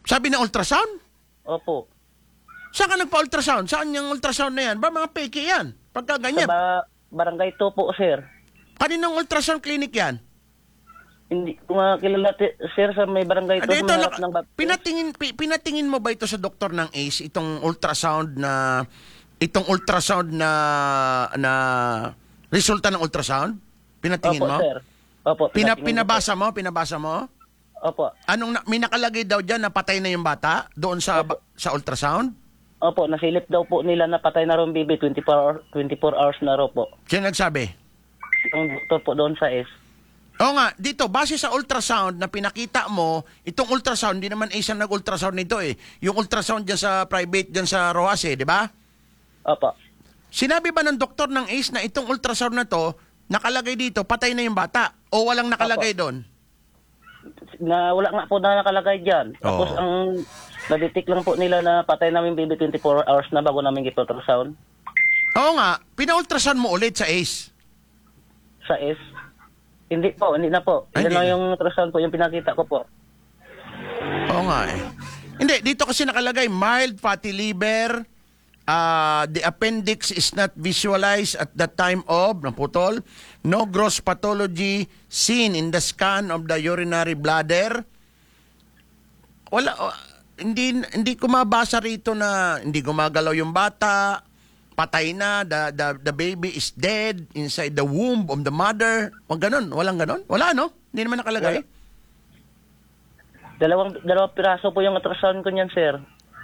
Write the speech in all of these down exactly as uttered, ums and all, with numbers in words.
Sabi ng ultrasound? Opo. Saan ka nagpa-ultrasound? Saan yung ultrasound na yan? Ba mga peke yan? Pagka Sa ganyan. ba- barangay to po, sir. Kaninong ultrasound clinic yan? Hindi ko nga kilala, ti- sir, sa may barangay to. Ano Sa ito, may harap naka- ng baptist. pinatingin, pi- pinatingin mo ba ito sa doktor ng A C E, itong ultrasound na, itong ultrasound na, na, resulta ng ultrasound? Pinatingin Opo, mo? sir. Opo. Pina, pinatingin ko pinabasa mo? Pinabasa mo? po. Opo. Anong, na, may nakalagay daw dyan na patay na yung bata doon sa, Opo. sa ultrasound? Opo, nasilip daw po nila na patay na rin baby, twenty-four hours, twenty-four hours na raw po. Sino nagsabi? Ang doktor po doon sa S. Oo nga, dito, base sa ultrasound na pinakita mo, itong ultrasound, hindi naman isang nag-ultrasound nito eh. Yung ultrasound dyan sa private, dyan sa Rojas eh, di ba? Opo. Sinabi ba ng doktor ng A C E na itong ultrasound na to, nakalagay dito, patay na yung bata? O walang nakalagay doon? Na wala nga po na nakalagay dyan. Tapos Oo. ang na-detect lang po nila na patay namin baby twenty-four hours na bago namin gipo-ultrasound Oo nga, pina-ultrasound mo ulit sa A C E. sa S. Hindi po, hindi na po. Ay, Hindi hindi. na yung ultrasound po, yung pinakita ko po. Oo nga eh. Hindi, dito kasi nakalagay, mild fatty liver, uh, the appendix is not visualized at the time of, naputol, no gross pathology seen in the scan of the urinary bladder. Wala, uh, hindi, hindi ko mabasa rito na hindi gumagalaw yung bata, patay na, the, the, the baby is dead inside the womb of the mother. O ganun, walang ganun? Wala, no? Hindi naman nakalagay. Dalawang dalawang piraso po yung ultrasound ko niyan, sir.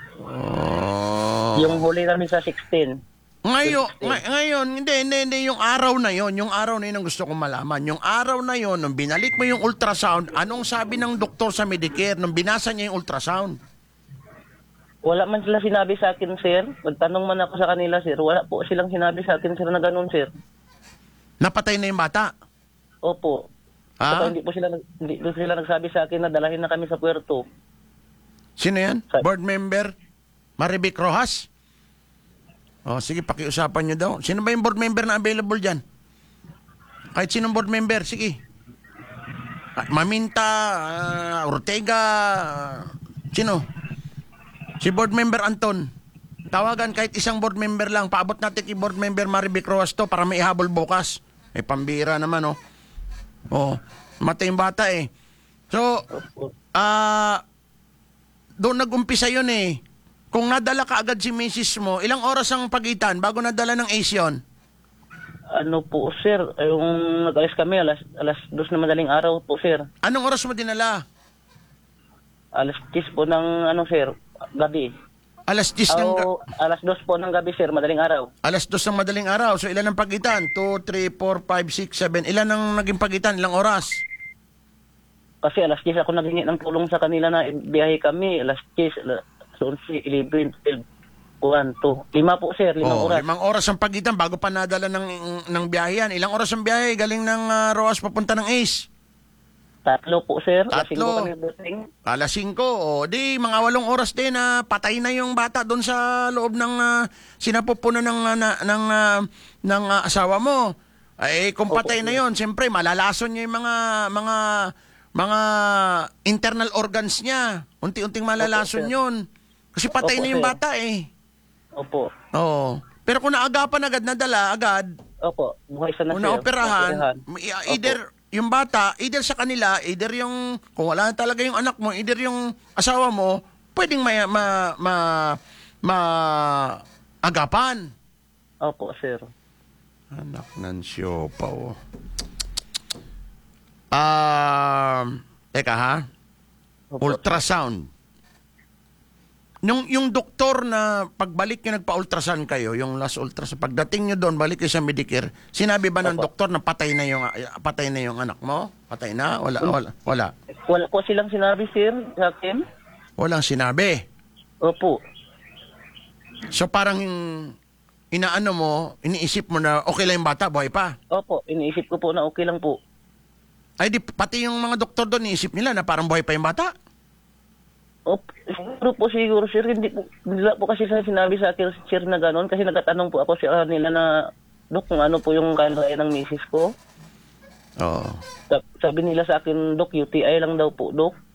Oh. Yung huli namin sa sixteen. Ngayon, ngay- ngayon, hindi, hindi, hindi, yung araw na yon, yung araw na yun ang gusto kong malaman. Yung araw na yon, nung binalik mo yung ultrasound, anong sabi ng doktor sa Medicare nung binasa niya yung ultrasound? Wala man sila sinabi sa akin, sir. Nagtanong man ako sa kanila, sir. Wala po silang sinabi sa akin, sir, na ganun, sir. Napatay na yung bata? Opo. Ha? Saka hindi po sila, nag- hindi po sila nagsabi sa akin na dalahin na kami sa puerto. Sino yan? Sa- Board member? Marivic Rojas? O, sige, pakiusapan nyo daw. Sino ba yung board member na available dyan? Kahit sinong board member, sige. Ah, Maminta, ah, Ortega, ah, sino? Si board member Anton. Tawagan kahit isang board member lang. Paabot natin kay board member Marivic Rojas to para may ihabol bukas. Eh, pambira naman, oh. Oh, matay yung bata eh. So, ah, doon nag-umpisa yun eh. Kung nadala ka agad si misis mo, ilang oras ang pagitan bago nadala ng A C E yun? Ano po, sir? Yung nag-alis kami, alas, alas dos na madaling araw po, sir. Anong oras mo dinala? Alas diyes po ng, ano, sir, gabi. Alas diyes ng... ga- O, alas dos po ng gabi, sir, madaling araw. Alas dos ng madaling araw. So, ilan ang pagitan? two, three, four, five, six, seven. Ilan ang naging pagitan? Ilang oras? Kasi alas diyes ako naghingi ng tulong sa kanila na biyahe kami. Alas diyes, alas eleven, eleven, twelve, one, two. Lima po, sir, limang Oh, oras. limang oras ang pagitan bago pa nadala ng, ng biyahe yan. Ilang oras ang biyahe? Galing ng uh, Roas papunta ng Ace? Tatlo po, sir. Alas Tatlo. singko kami dating. Alas singko. O, di, mga walong oras din na patay na yung bata doon sa loob ng uh, sinapupunan ng, uh, na, ng, uh, ng uh, asawa mo. Ay, kung Opo, patay na sir. yon, siyempre, malalason niya yung mga, mga, mga internal organs niya. Unti-unting malalason Opo, sir. yun. Kasi patay Opo, na yung sir. bata eh. Opo. Oo. Pero kung naagapan agad, nadala agad, Opo. Buhay sa na, kung sir. naoperahan, Naoperahan. either yung bata, either sa kanila, either yung, kung wala na talaga yung anak mo, either yung asawa mo, pwedeng ma, ma, ma, ma agapan. Opo, sir. Anak ng siopa, oh. Um, teka ha, Opo. ultrasound. Nung, yung doktor na pagbalik nyo nagpa-ultrasound kayo, yung last ultrasound, pagdating nyo doon, balik kayo sa Medicare, sinabi ba ng Opo. doktor na patay na yung patay na yung anak mo? Patay na? Wala, wala, wala. Wala po silang sinabi, sir, sa akin. Walang sinabi. Opo. So parang inaano mo, iniisip mo na okay lang yung bata, buhay pa. Opo. Iniisip ko po na okay lang po. Ay di, pati yung mga doktor doon, iniisip nila na parang buhay pa yung bata. Opo. Siguro po, siguro, sir. Hindi po, hindi po kasi sa sinabi sa akin, sir, na gano'n. Kasi nagtatanong po ako sa nila na, Dok, kung ano po yung kalagayan ng misis ko. Oo. Sa- Sabi nila sa akin, Dok, U T I lang daw po, Dok.